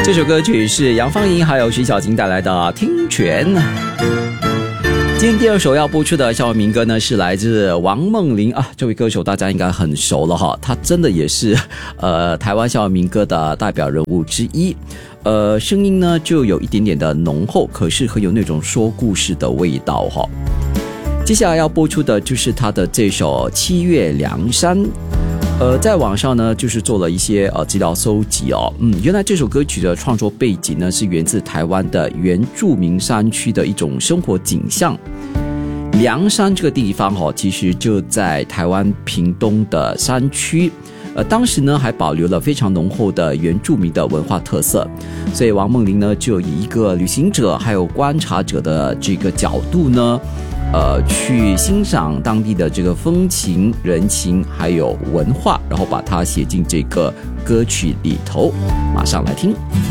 这首歌曲是杨芳莹还有徐小菁带来的《听泉》。今天第二首要播出的校园民歌呢，是来自王梦玲啊，这位歌手大家应该很熟了哈，她真的也是台湾校园民歌的代表人物之一。声音呢就有一点点的浓厚，可是很有那种说故事的味道哈。接下来要播出的就是她的这首《七月凉山》。在网上呢，就是做了一些资料搜集哦。原来这首歌曲的创作背景呢，是源自台湾的原住民山区的一种生活景象。凉山这个地方其实就在台湾屏东的山区。当时呢还保留了非常浓厚的原住民的文化特色，所以王梦玲呢就以一个旅行者还有观察者的这个角度呢，去欣赏当地的这个风情、人情还有文化，然后把它写进这个歌曲里头。马上来听。